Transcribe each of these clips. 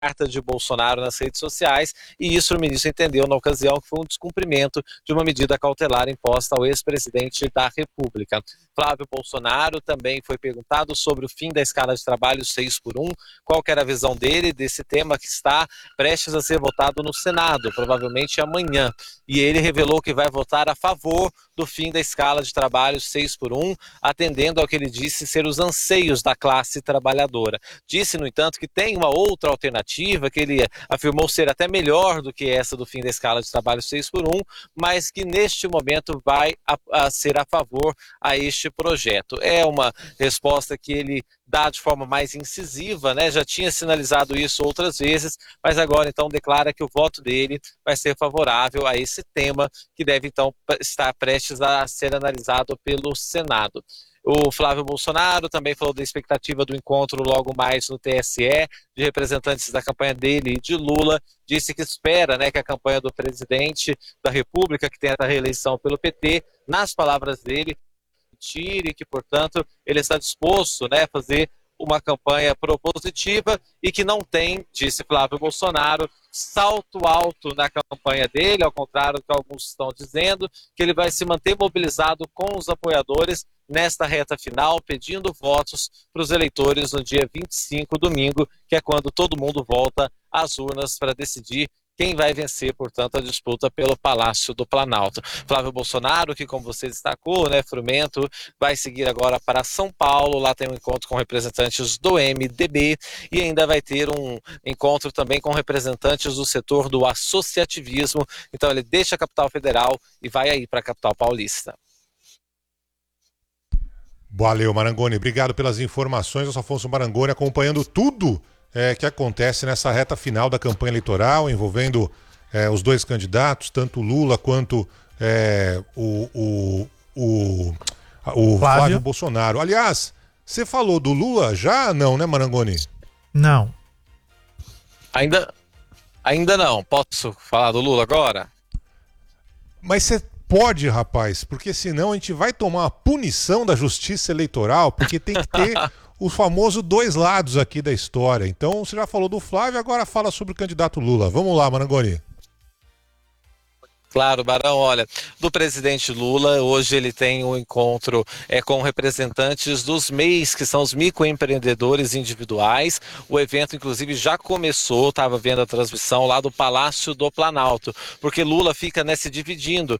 carta de Bolsonaro nas redes sociais, e isso o ministro entendeu na ocasião que foi um descumprimento de uma medida cautelar imposta ao ex-presidente da República. Flávio Bolsonaro também foi perguntado sobre o fim da escala de trabalho 6x1, qual que era a visão dele desse tema que está prestes a ser votado no Senado, provavelmente amanhã. E ele revelou que vai votar a favor do fim da escala de trabalho 6x1, atendendo ao que ele disse ser os anseios da classe trabalhadora. Disse, no entanto, que tem uma outra alternativa, que ele afirmou ser até melhor do que essa do fim da escala de trabalho 6x1, mas que neste momento vai ser a favor a este projeto. É uma resposta que ele dá de forma mais incisiva, né? Já tinha sinalizado isso outras vezes, mas agora então declara que o voto dele vai ser favorável a esse tema, que deve então estar prestes a ser analisado pelo Senado. O Flávio Bolsonaro também falou da expectativa do encontro logo mais no TSE, de representantes da campanha dele e de Lula. Disse que espera, né, que a campanha do presidente da República, que tenta a reeleição pelo PT, nas palavras dele, tire, que, portanto, ele está disposto, né, a fazer uma campanha propositiva e que não tem, disse Flávio Bolsonaro, salto alto na campanha dele, ao contrário do que alguns estão dizendo, que ele vai se manter mobilizado com os apoiadores nesta reta final, pedindo votos para os eleitores no dia 25, domingo, que é quando todo mundo volta às urnas para decidir quem vai vencer, portanto, a disputa pelo Palácio do Planalto. Flávio Bolsonaro, que, como você destacou, né, Frumento, vai seguir agora para São Paulo. Lá tem um encontro com representantes do MDB e ainda vai ter um encontro também com representantes do setor do associativismo. Então ele deixa a capital federal e vai aí para a capital paulista. Valeu, Marangoni. Obrigado pelas informações. Eu sou Afonso Marangoni, acompanhando tudo que acontece nessa reta final da campanha eleitoral, envolvendo os dois candidatos, tanto Lula quanto o Flávio Bolsonaro. Aliás, você falou do Lula já? Não, né, Marangoni? Não. Ainda não. Posso falar do Lula agora? Mas você pode, rapaz, porque senão a gente vai tomar uma punição da Justiça Eleitoral, porque tem que ter o famoso dois lados aqui da história. Então, você já falou do Flávio, agora fala sobre o candidato Lula. Vamos lá, Marangoni. Claro, Barão, olha, do presidente Lula, hoje ele tem um encontro com representantes dos MEIs, que são os microempreendedores individuais. O evento, inclusive, já começou, estava vendo a transmissão lá do Palácio do Planalto, porque Lula fica, né, se dividindo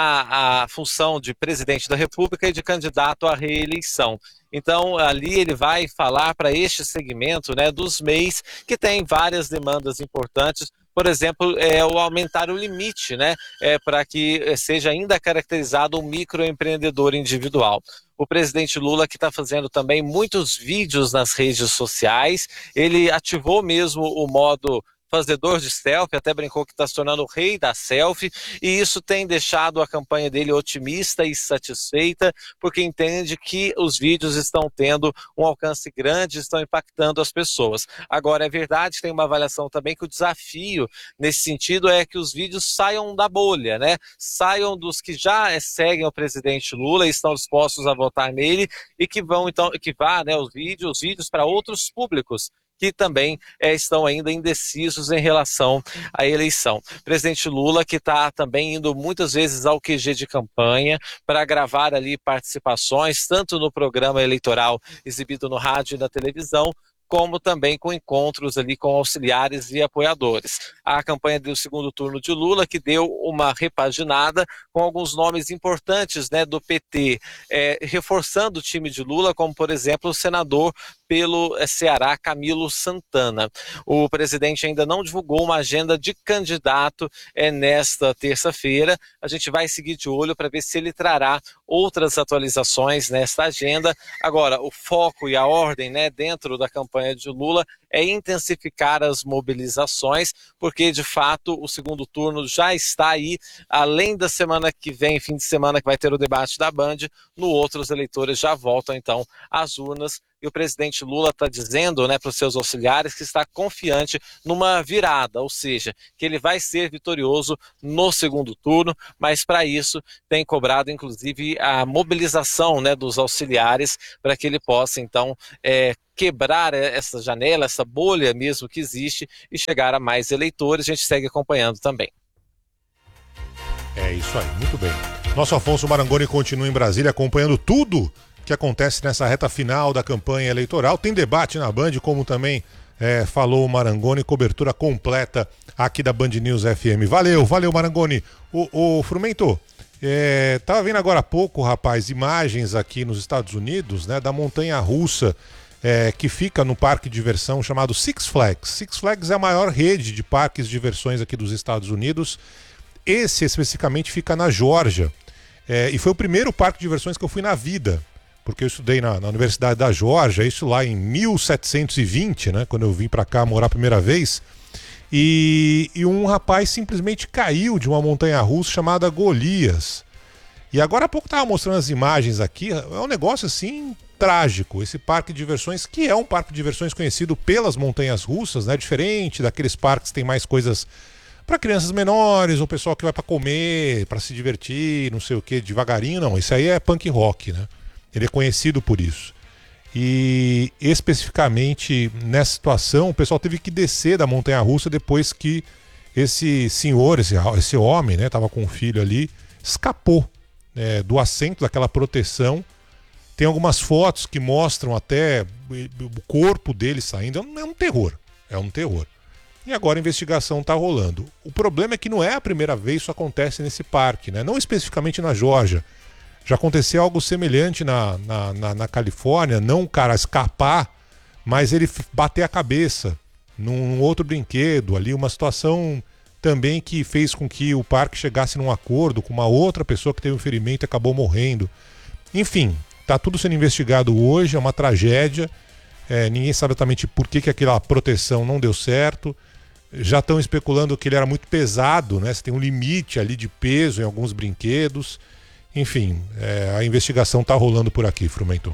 na função de presidente da República e de candidato à reeleição. Então, ali ele vai falar para este segmento, né, dos MEIs, que tem várias demandas importantes. Por exemplo, o aumentar o limite, né, para que seja ainda caracterizado um microempreendedor individual. O presidente Lula, que está fazendo também muitos vídeos nas redes sociais, ele ativou mesmo o modo fazedor de selfie, até brincou que está se tornando o rei da selfie, e isso tem deixado a campanha dele otimista e satisfeita, porque entende que os vídeos estão tendo um alcance grande, estão impactando as pessoas. Agora, é verdade, tem uma avaliação também que o desafio nesse sentido é que os vídeos saiam da bolha, né? Saiam dos que já seguem o presidente Lula e estão dispostos a votar nele, e que vão, então, que vá, né, os vídeos para outros públicos que também estão ainda indecisos em relação à eleição. Presidente Lula, que está também indo muitas vezes ao QG de campanha para gravar ali participações, tanto no programa eleitoral exibido no rádio e na televisão, como também com encontros ali com auxiliares e apoiadores. A campanha do segundo turno de Lula, que deu uma repaginada com alguns nomes importantes, né, do PT, reforçando o time de Lula, como, por exemplo, o senador pelo Ceará, Camilo Santana. O presidente ainda não divulgou uma agenda de candidato nesta terça-feira. A gente vai seguir de olho para ver se ele trará outras atualizações nesta agenda. Agora, o foco e a ordem, né, dentro da campanha de Lula é intensificar as mobilizações, porque de fato o segundo turno já está aí, além da semana que vem, fim de semana, que vai ter o debate da Band, no outro os eleitores já voltam então às urnas. E o presidente Lula está dizendo, né, para os seus auxiliares que está confiante numa virada, ou seja, que ele vai ser vitorioso no segundo turno, mas para isso tem cobrado inclusive a mobilização, né, dos auxiliares para que ele possa então quebrar essa janela, essa bolha mesmo que existe e chegar a mais eleitores. A gente segue acompanhando também. É isso aí, muito bem. Nosso Afonso Marangoni continua em Brasília acompanhando tudo que acontece nessa reta final da campanha eleitoral. Tem debate na Band, como também falou o Marangoni, cobertura completa aqui da Band News FM. Valeu Marangoni. O Frumento, tava vendo agora há pouco, rapaz, imagens aqui nos Estados Unidos, né, da montanha-russa que fica no parque de diversão chamado Six Flags. Six Flags é a maior rede de parques de diversões aqui dos Estados Unidos. Esse especificamente fica na Geórgia. E foi o primeiro parque de diversões que eu fui na vida, porque eu estudei na Universidade da Geórgia, isso lá em 1720, né, quando eu vim para cá morar a primeira vez. E um rapaz simplesmente caiu de uma montanha-russa chamada Golias. E agora há pouco estava mostrando as imagens aqui, é um negócio assim trágico. Esse parque de diversões, que é um parque de diversões conhecido pelas montanhas russas, né, diferente daqueles parques que tem mais coisas para crianças menores, ou pessoal que vai para comer, para se divertir, não sei o que, devagarinho. Não, isso aí é punk rock, né? Ele é conhecido por isso. E especificamente nessa situação, o pessoal teve que descer da montanha-russa depois que esse senhor, esse homem, né, tava com um filho ali, escapou do assento daquela proteção. Tem algumas fotos que mostram até o corpo dele saindo. É um terror. É um terror. E agora a investigação está rolando. O problema é que não é a primeira vez que isso acontece nesse parque, né? Não especificamente na Geórgia. Já aconteceu algo semelhante na Califórnia, não o cara escapar, mas ele bater a cabeça num outro brinquedo ali, uma situação também que fez com que o parque chegasse num acordo com uma outra pessoa que teve um ferimento e acabou morrendo. Enfim, está tudo sendo investigado hoje, é uma tragédia, ninguém sabe exatamente por que aquela proteção não deu certo. Já estão especulando que ele era muito pesado, né? Você tem um limite ali de peso em alguns brinquedos. Enfim, a investigação está rolando por aqui, Frumento.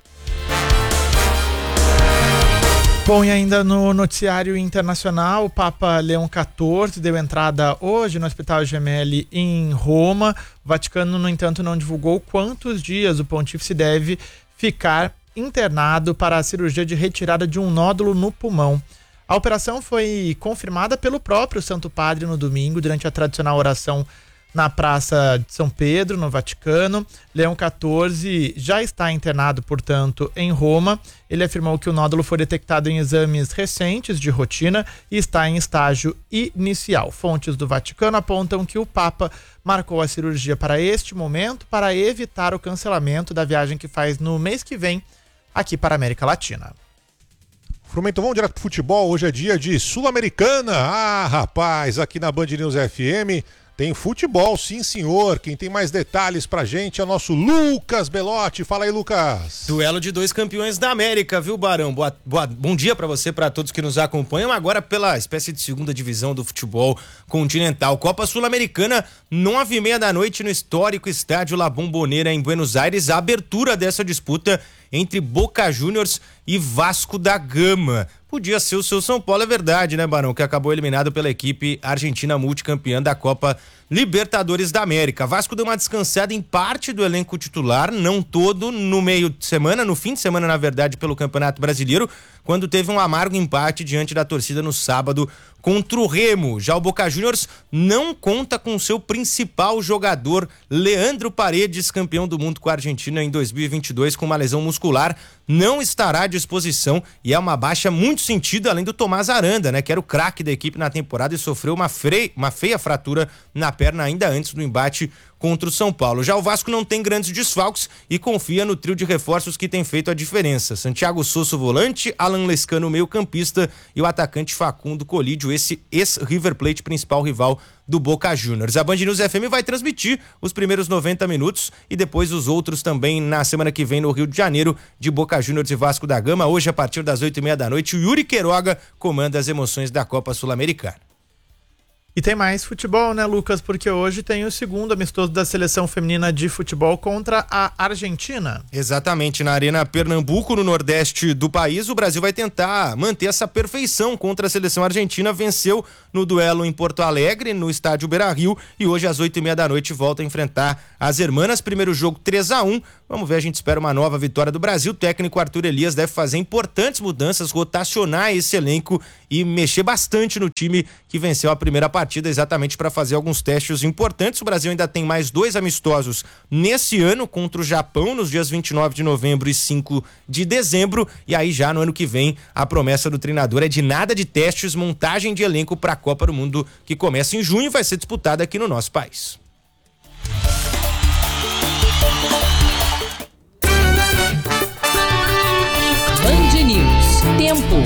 Bom, e ainda no noticiário internacional, o Papa Leão XIV deu entrada hoje no Hospital Gemelli em Roma. O Vaticano, no entanto, não divulgou quantos dias o pontífice deve ficar internado para a cirurgia de retirada de um nódulo no pulmão. A operação foi confirmada pelo próprio Santo Padre no domingo, durante a tradicional oração na Praça de São Pedro, no Vaticano. Leão XIV já está internado, portanto, em Roma. Ele afirmou que o nódulo foi detectado em exames recentes de rotina e está em estágio inicial. Fontes do Vaticano apontam que o Papa marcou a cirurgia para este momento para evitar o cancelamento da viagem que faz no mês que vem aqui para a América Latina. Frumento, vamos direto pro futebol. Hoje é dia de Sul-Americana. Ah, rapaz, aqui na Band News FM tem futebol, sim senhor. Quem tem mais detalhes pra gente é o nosso Lucas Belotti. Fala aí, Lucas. Duelo de dois campeões da América, viu, Barão? Bom dia pra você, pra todos que nos acompanham. Agora pela espécie de segunda divisão do futebol continental. Copa Sul-Americana, 9h30 da noite no histórico estádio La Bombonera em Buenos Aires. A abertura dessa disputa entre Boca Juniors e Vasco da Gama. Podia ser o seu São Paulo, é verdade, né, Barão? Que acabou eliminado pela equipe argentina multicampeã da Copa Libertadores da América. Vasco deu uma descansada em parte do elenco titular, não todo, no meio de semana, no fim de semana, na verdade, pelo Campeonato Brasileiro, quando teve um amargo empate diante da torcida no sábado contra o Remo. Já o Boca Juniors não conta com seu principal jogador, Leandro Paredes, campeão do mundo com a Argentina em 2022 com uma lesão muscular, não estará à disposição e é uma baixa muito sentida, além do Tomás Aranda, né, que era o craque da equipe na temporada e sofreu uma feia fratura na perna ainda antes do embate contra o São Paulo. Já o Vasco não tem grandes desfalques e confia no trio de reforços que tem feito a diferença. Santiago Sosso, volante, Alan Lescano, meio campista, e o atacante Facundo Colídio, esse ex-River Plate, principal rival do Boca Juniors. A Band News FM vai transmitir os primeiros 90 minutos e depois os outros também na semana que vem no Rio de Janeiro, de Boca Juniors e Vasco da Gama. Hoje, a partir das 8h30 da noite, o Yuri Queiroga comanda as emoções da Copa Sul-Americana. E tem mais futebol, né, Lucas? Porque hoje tem o segundo amistoso da seleção feminina de futebol contra a Argentina. Exatamente, na Arena Pernambuco, no nordeste do país, o Brasil vai tentar manter essa perfeição contra a seleção argentina. Venceu no duelo em Porto Alegre, no estádio Beira-Rio, e hoje às 8h30 da noite volta a enfrentar as hermanas. Primeiro jogo 3-1, Vamos ver, a gente espera uma nova vitória do Brasil. O técnico Arthur Elias deve fazer importantes mudanças, rotacionar esse elenco e mexer bastante no time que venceu a primeira partida, exatamente para fazer alguns testes importantes. O Brasil ainda tem mais 2 amistosos nesse ano contra o Japão, nos dias 29 de novembro e 5 de dezembro. E aí já no ano que vem, a promessa do treinador é de nada de testes, montagem de elenco para a Copa do Mundo, que começa em junho e vai ser disputada aqui no nosso país. Band News. Tempo.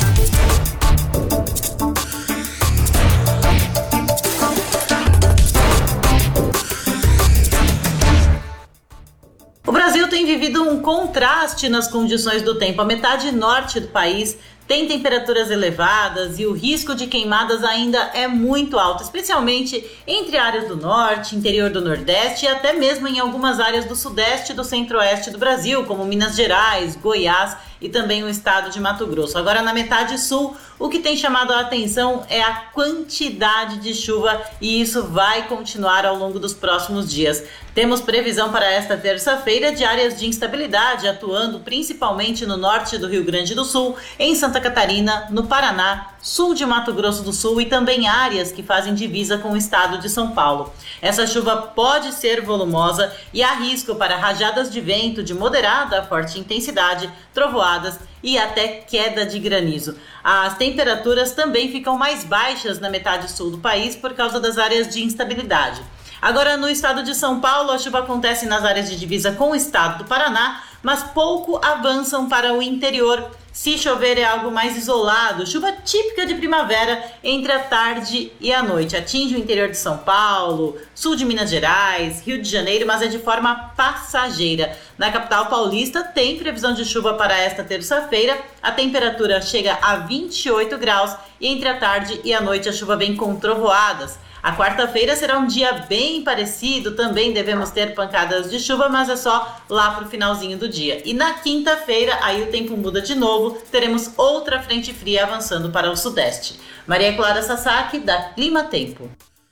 O Brasil tem vivido um contraste nas condições do tempo. A metade norte do país tem temperaturas elevadas e o risco de queimadas ainda é muito alto, especialmente entre áreas do norte, interior do nordeste e até mesmo em algumas áreas do sudeste e do centro-oeste do Brasil, como Minas Gerais, Goiás e também o estado de Mato Grosso. Agora, na metade sul, o que tem chamado a atenção é a quantidade de chuva e isso vai continuar ao longo dos próximos dias. Temos previsão para esta terça-feira de áreas de instabilidade atuando principalmente no norte do Rio Grande do Sul, em Santa Catarina, no Paraná, sul de Mato Grosso do Sul e também áreas que fazem divisa com o estado de São Paulo. Essa chuva pode ser volumosa e há risco para rajadas de vento de moderada a forte intensidade, trovoadas e até queda de granizo. As temperaturas também ficam mais baixas na metade sul do país por causa das áreas de instabilidade. Agora, no estado de São Paulo, a chuva acontece nas áreas de divisa com o estado do Paraná, mas pouco avançam para o interior. Se chover é algo mais isolado, chuva típica de primavera entre a tarde e a noite. Atinge o interior de São Paulo, sul de Minas Gerais, Rio de Janeiro, mas é de forma passageira. Na capital paulista tem previsão de chuva para esta terça-feira. A temperatura chega a 28 graus e entre a tarde e a noite a chuva vem com trovoadas. A quarta-feira será um dia bem parecido, também devemos ter pancadas de chuva, mas é só lá para o finalzinho do dia. E na quinta-feira, aí o tempo muda de novo, teremos outra frente fria avançando para o sudeste. Maria Clara Sasaki, da Clima Tempo.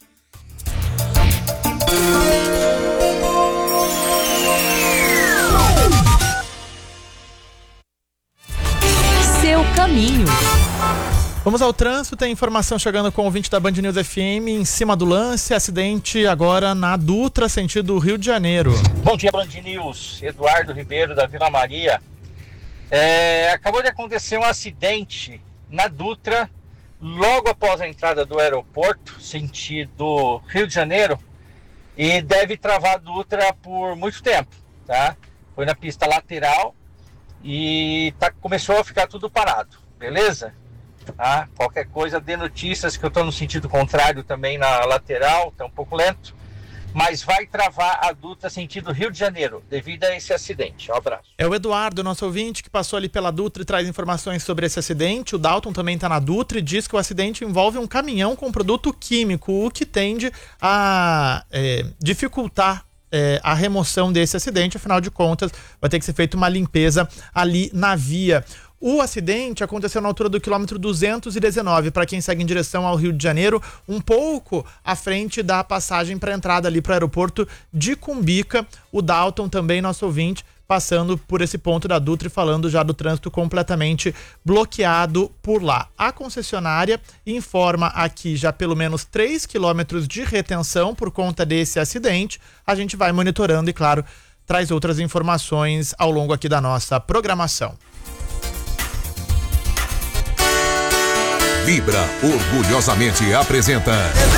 Seu caminho. Vamos ao trânsito, tem informação chegando com o ouvinte da Band News FM em cima do lance, acidente agora na Dutra, sentido Rio de Janeiro. Bom dia, Band News, Eduardo Ribeiro da Vila Maria. Acabou de acontecer um acidente na Dutra, logo após a entrada do aeroporto, sentido Rio de Janeiro, e deve travar a Dutra por muito tempo, tá? Foi na pista lateral e começou a ficar tudo parado, beleza? Tá? Qualquer coisa, dê notícias, que eu estou no sentido contrário também na lateral, está um pouco lento, mas vai travar a Dutra sentido Rio de Janeiro, devido a esse acidente. Um abraço. É o Eduardo, nosso ouvinte, que passou ali pela Dutra e traz informações sobre esse acidente. O Dalton também está na Dutra e diz que o acidente envolve um caminhão com produto químico, o que tende a dificultar a remoção desse acidente. Afinal de contas, vai ter que ser feita uma limpeza ali na via. O acidente aconteceu na altura do quilômetro 219, para quem segue em direção ao Rio de Janeiro, um pouco à frente da passagem para entrada ali para o aeroporto de Cumbica. O Dalton também, nosso ouvinte, passando por esse ponto da Dutra e falando já do trânsito completamente bloqueado por lá. A concessionária informa aqui já pelo menos 3 quilômetros de retenção por conta desse acidente. A gente vai monitorando e, claro, traz outras informações ao longo aqui da nossa programação. Vibra orgulhosamente apresenta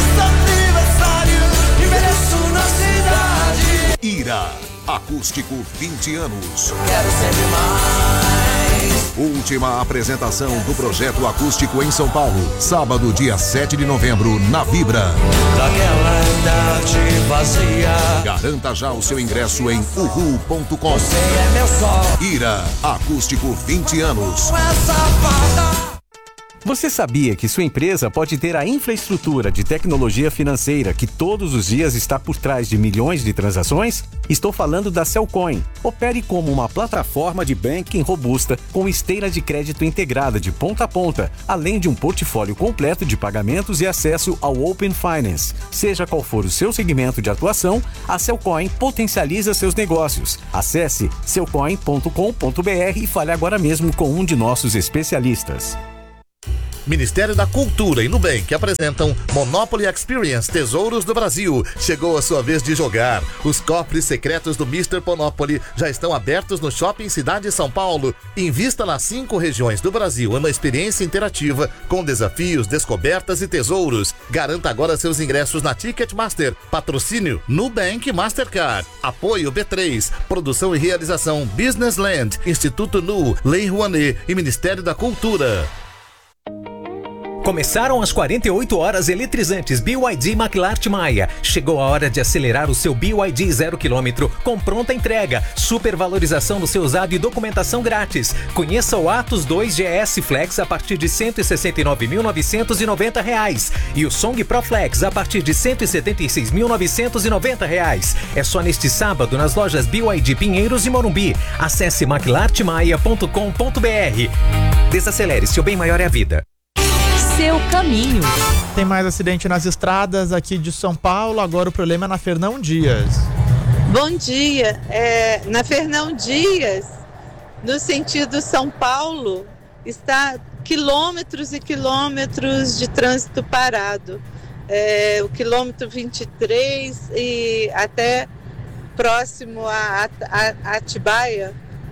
Ira, acústico 20 anos. Quero sempre mais. Última apresentação do projeto acústico em São Paulo, sábado, dia 7 de novembro, na Vibra. Daquela idade vazia. Garanta já o seu ingresso em uhu.com. Você é meu sol. Ira, acústico 20 anos. Essa fada. Você sabia que sua empresa pode ter a infraestrutura de tecnologia financeira que todos os dias está por trás de milhões de transações? Estou falando da Cellcoin. Opere como uma plataforma de banking robusta com esteira de crédito integrada de ponta a ponta, além de um portfólio completo de pagamentos e acesso ao Open Finance. Seja qual for o seu segmento de atuação, a Cellcoin potencializa seus negócios. Acesse cellcoin.com.br e fale agora mesmo com um de nossos especialistas. Ministério da Cultura e Nubank apresentam Monopoly Experience Tesouros do Brasil. Chegou a sua vez de jogar. Os cofres secretos do Mr. Monopoly já estão abertos no Shopping Cidade São Paulo. Invista nas 5 regiões do Brasil em uma experiência interativa com desafios, descobertas e tesouros. Garanta agora seus ingressos na Ticketmaster. Patrocínio Nubank Mastercard. Apoio B3. Produção e realização Business Land, Instituto Nu, Lei Rouanet e Ministério da Cultura. Começaram as 48 horas eletrizantes BYD McLart Maia. Chegou a hora de acelerar o seu BYD 0 km com pronta entrega, supervalorização do seu usado e documentação grátis. Conheça o Atos 2 GS Flex a partir de R$ 169.990 e o Song Pro Flex a partir de R$ 176.990. É só neste sábado nas lojas BYD Pinheiros e Morumbi. Acesse maclartmaia.com.br. Desacelere, seu bem maior é a vida. Seu caminho. Tem mais acidente nas estradas aqui de São Paulo, agora o problema é na Fernão Dias. Bom dia, na Fernão Dias, no sentido São Paulo, está quilômetros e quilômetros de trânsito parado. O quilômetro 23 e até próximo a Atibaia,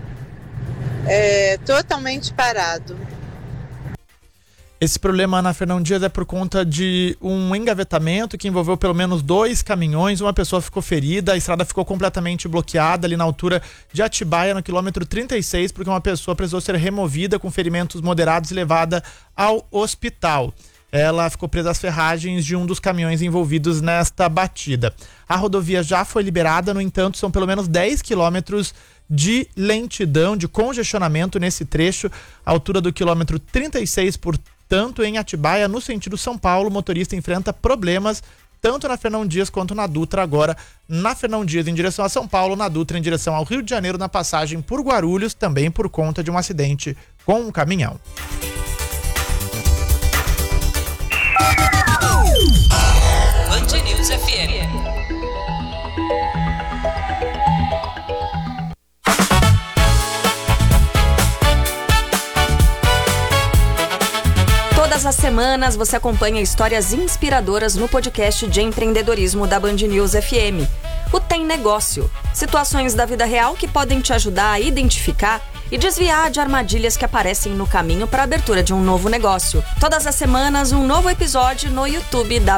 totalmente parado. Esse problema na Fernão Dias é por conta de um engavetamento que envolveu pelo menos 2 caminhões, uma pessoa ficou ferida, a estrada ficou completamente bloqueada ali na altura de Atibaia, no quilômetro 36, porque uma pessoa precisou ser removida com ferimentos moderados e levada ao hospital. Ela ficou presa às ferragens de um dos caminhões envolvidos nesta batida. A rodovia já foi liberada, no entanto, são pelo menos 10 quilômetros de lentidão, de congestionamento nesse trecho, à altura do quilômetro 36, portanto, em Atibaia, no sentido São Paulo, o motorista enfrenta problemas tanto na Fernão Dias quanto na Dutra. Agora, na Fernão Dias em direção a São Paulo, na Dutra em direção ao Rio de Janeiro, na passagem por Guarulhos, também por conta de um acidente com um caminhão. Band News FM. Todas as semanas você acompanha histórias inspiradoras no podcast de empreendedorismo da Band News FM. O Tem Negócio. Situações da vida real que podem te ajudar a identificar e desviar de armadilhas que aparecem no caminho para a abertura de um novo negócio. Todas as semanas, um novo episódio no YouTube da